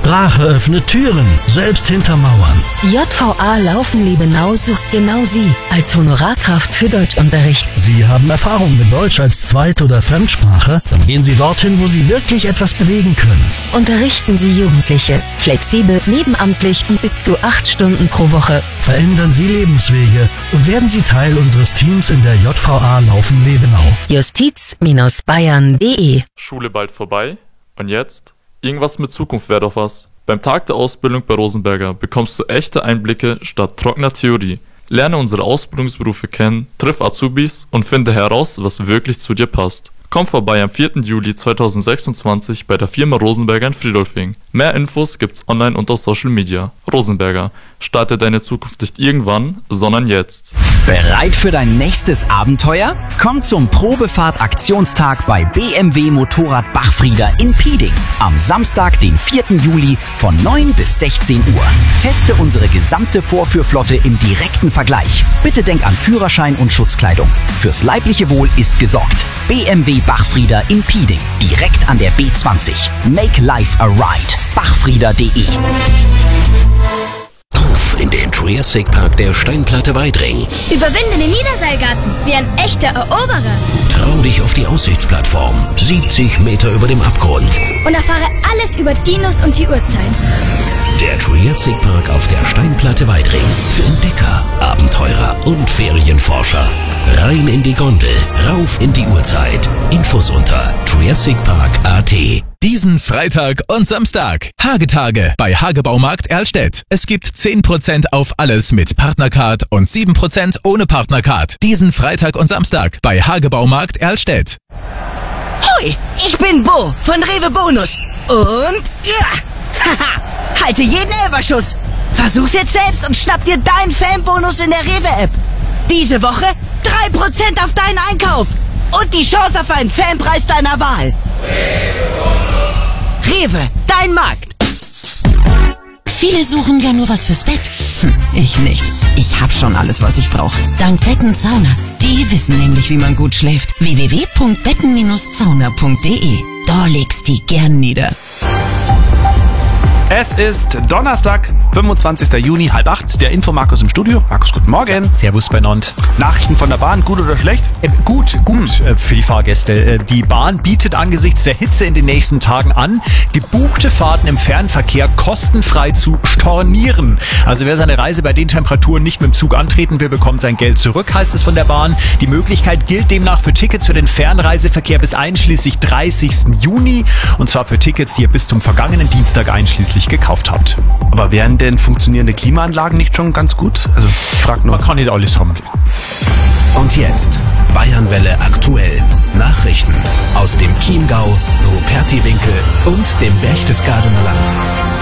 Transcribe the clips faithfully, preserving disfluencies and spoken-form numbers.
Sprache öffnet Türen, selbst hinter Mauern. J V A Laufen-Liebenau sucht genau Sie als Honorarkraft für Deutschunterricht. Sie haben Erfahrung mit Deutsch als Zweit- oder Fremdsprache? Dann gehen Sie dorthin, wo Sie wirklich etwas bewegen können. Unterrichten Sie Jugendliche. Flexibel, nebenamtlich und bis zu acht Stunden pro Woche. Verändern Sie Lebenswege und werden Sie Teil unseres Teams in der J V A Laufen-Liebenau. Justiz Bayern punkt de Schule bald vorbei? Und jetzt? Irgendwas mit Zukunft wäre doch was. Beim Tag der Ausbildung bei Rosenberger bekommst du echte Einblicke statt trockener Theorie. Lerne unsere Ausbildungsberufe kennen, triff Azubis und finde heraus, was wirklich zu dir passt. Komm vorbei am vierten Juli zweitausendsechsundzwanzig bei der Firma Rosenberger in Friedolfing. Mehr Infos gibt's online und auf Social Media. Rosenberger, starte deine Zukunft nicht irgendwann, sondern jetzt. Bereit für dein nächstes Abenteuer? Komm zum Probefahrt-Aktionstag bei B M W Motorrad Bachfrieder in Pieding. Am Samstag, den vierten Juli von neun bis sechzehn Uhr. Teste unsere gesamte Vorführflotte im direkten Vergleich. Bitte denk an Führerschein und Schutzkleidung. Fürs leibliche Wohl ist gesorgt. B M W Bachfrieder in Pieding. Direkt an der B zwanzig. Make life a ride. bachfrieder punkt de Auf in den Triassic Park der Steinplatte Weidring. Überwinde den Niederseilgarten wie ein echter Eroberer. Trau dich auf die Aussichtsplattform. siebzig Meter über dem Abgrund. Und erfahre alles über Dinos und die Urzeit. Der Triassic Park auf der Steinplatte Weidring. Für Entdecker, Abenteurer und Ferienforscher. Rein in die Gondel, rauf in die Urzeit. Infos unter triassic park punkt a t. Diesen Freitag und Samstag. Hagetage bei Hagebaumarkt Erlstedt. Es gibt zehn Prozent auf alles mit Partnercard und sieben Prozent ohne Partnercard. Diesen Freitag und Samstag bei Hagebaumarkt Erlstedt. Hoi, ich bin Bo von Rewe Bonus. Und ja, haha, halte jeden Elberschuss. Versuch's jetzt selbst und schnapp dir deinen Fanbonus in der Rewe-App. Diese Woche drei Prozent auf deinen Einkauf. Und die Chance auf einen Fanpreis deiner Wahl. Rewe, dein Markt. Viele suchen ja nur was fürs Bett. Hm, ich nicht. Ich hab schon alles, was ich brauche. Dank Betten Sauna. Die wissen nämlich, wie man gut schläft. w w w punkt betten Bindestrich sauna punkt de. Da legst die gern nieder. Es ist Donnerstag, fünfundzwanzigster Juni, halb acht. Der Info-Markus im Studio. Markus, guten Morgen. Servus benannt. Nachrichten von der Bahn, gut oder schlecht? Äh, gut, gut hm. äh, für die Fahrgäste. Äh, die Bahn bietet angesichts der Hitze in den nächsten Tagen an, gebuchte Fahrten im Fernverkehr kostenfrei zu stornieren. Also wer seine Reise bei den Temperaturen nicht mit dem Zug antreten will, bekommt sein Geld zurück, heißt es von der Bahn. Die Möglichkeit gilt demnach für Tickets für den Fernreiseverkehr bis einschließlich dreißigsten Juni. Und zwar für Tickets, die ihr bis zum vergangenen Dienstag einschließlich gekauft habt. Aber wären denn funktionierende Klimaanlagen nicht schon ganz gut? Also ich frag nur. Man kann nicht alles haben. Und jetzt Bayernwelle aktuell. Nachrichten aus dem Chiemgau, Rupertiwinkel und dem Berchtesgadener Land.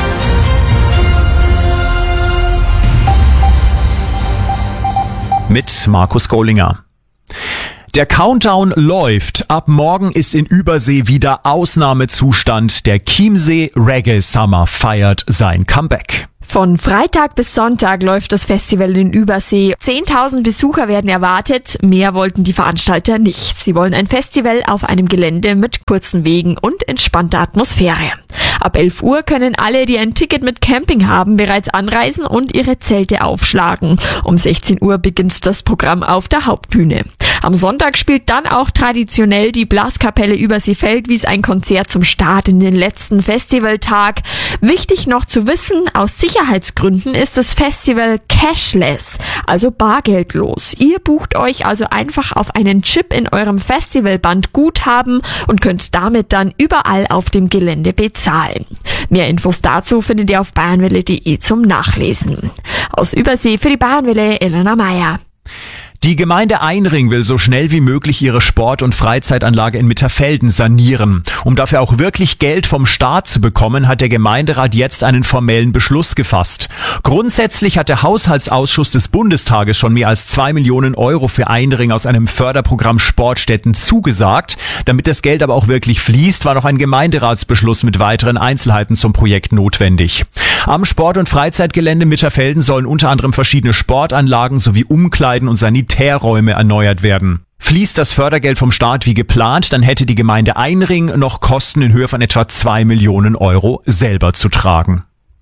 Mit Markus Gollinger. Der Countdown läuft. Ab morgen ist in Übersee wieder Ausnahmezustand. Der Chiemsee Reggae Summer feiert sein Comeback. Von Freitag bis Sonntag läuft das Festival in Übersee. zehntausend Besucher werden erwartet. Mehr wollten die Veranstalter nicht. Sie wollen ein Festival auf einem Gelände mit kurzen Wegen und entspannter Atmosphäre. Ab elf Uhr können alle, die ein Ticket mit Camping haben, bereits anreisen und ihre Zelte aufschlagen. Um sechzehn Uhr beginnt das Programm auf der Hauptbühne. Am Sonntag spielt dann auch traditionell die Blaskapelle Überseefeld-Wies ein Konzert zum Start in den letzten Festivaltag. Wichtig noch zu wissen, aus Sicherheitsgründen ist das Festival cashless, also bargeldlos. Ihr bucht euch also einfach auf einen Chip in eurem Festivalband Guthaben und könnt damit dann überall auf dem Gelände bezahlen. Mehr Infos dazu findet ihr auf bayernwelle punkt de zum Nachlesen. Aus Übersee für die Bayernwelle Elena Meyer. Die Gemeinde Einring will so schnell wie möglich ihre Sport- und Freizeitanlage in Mitterfelden sanieren. Um dafür auch wirklich Geld vom Staat zu bekommen, hat der Gemeinderat jetzt einen formellen Beschluss gefasst. Grundsätzlich hat der Haushaltsausschuss des Bundestages schon mehr als zwei Millionen Euro für Einring aus einem Förderprogramm Sportstätten zugesagt. Damit das Geld aber auch wirklich fließt, war noch ein Gemeinderatsbeschluss mit weiteren Einzelheiten zum Projekt notwendig. Am Sport- und Freizeitgelände Mitterfelden sollen unter anderem verschiedene Sportanlagen sowie Umkleiden und Sanität Sanitärräume erneuert werden. Fließt das Fördergeld vom Staat wie geplant, dann hätte die Gemeinde Einring noch Kosten in Höhe von etwa zwei Millionen Euro selber zu tragen.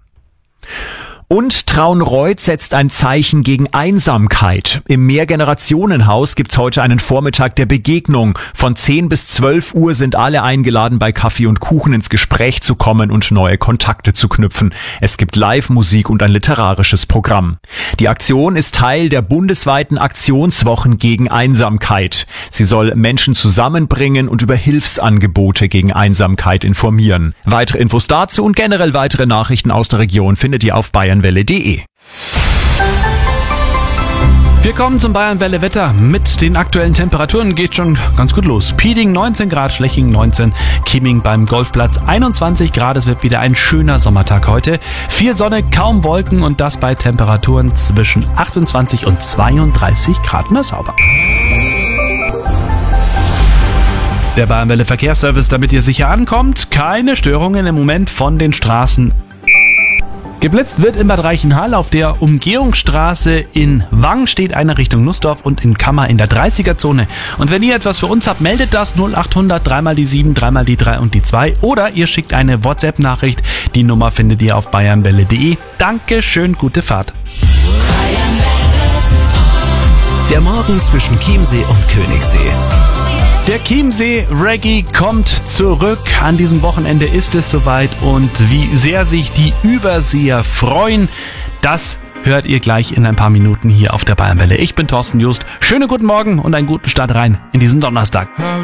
Und Traunreut setzt ein Zeichen gegen Einsamkeit. Im Mehrgenerationenhaus gibt's heute einen Vormittag der Begegnung. Von zehn bis zwölf Uhr sind alle eingeladen, bei Kaffee und Kuchen ins Gespräch zu kommen und neue Kontakte zu knüpfen. Es gibt Live-Musik und ein literarisches Programm. Die Aktion ist Teil der bundesweiten Aktionswochen gegen Einsamkeit. Sie soll Menschen zusammenbringen und über Hilfsangebote gegen Einsamkeit informieren. Weitere Infos dazu und generell weitere Nachrichten aus der Region findet ihr auf bayernwelle punkt de. Wir kommen zum Bayernwelle Wetter. Mit den aktuellen Temperaturen geht schon ganz gut los. Pieding neunzehn Grad, Schleching neunzehn, Chieming beim Golfplatz einundzwanzig Grad. Es wird wieder ein schöner Sommertag heute. Viel Sonne, kaum Wolken und das bei Temperaturen zwischen achtundzwanzig und zweiunddreißig Grad. Na sauber. Der Bayernwelle Verkehrsservice, damit ihr sicher ankommt. Keine Störungen im Moment von den Straßen. Geblitzt wird in Bad Reichenhall. Auf der Umgehungsstraße in Wang steht einer Richtung Nussdorf und in Kammer in der dreißiger-Zone. Und wenn ihr etwas für uns habt, meldet das null achthundert, dreimal die sieben, dreimal die drei und die zwei. Oder ihr schickt eine WhatsApp-Nachricht. Die Nummer findet ihr auf bayernwelle punkt de. Dankeschön, gute Fahrt. Der Morgen zwischen Chiemsee und Königssee. Der Chiemsee Reggae kommt zurück. An diesem Wochenende ist es soweit und wie sehr sich die Überseer freuen, das hört ihr gleich in ein paar Minuten hier auf der Bayernwelle. Ich bin Thorsten Just. Schönen guten Morgen und einen guten Start rein in diesen Donnerstag. How